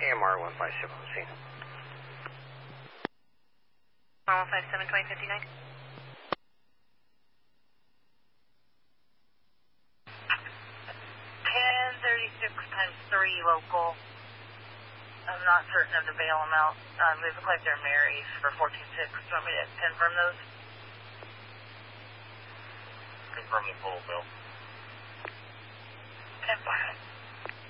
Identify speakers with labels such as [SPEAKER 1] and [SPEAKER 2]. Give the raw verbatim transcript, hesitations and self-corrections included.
[SPEAKER 1] A M R one five seven on scene.
[SPEAKER 2] one five seven, twenty fifty-nine. ten thirty-six times three local. I'm not certain of the bail amount. Um, they look like they're Marys for fourteen six. Do you want me to confirm those?
[SPEAKER 3] Confirm the total bill.
[SPEAKER 2] ten five.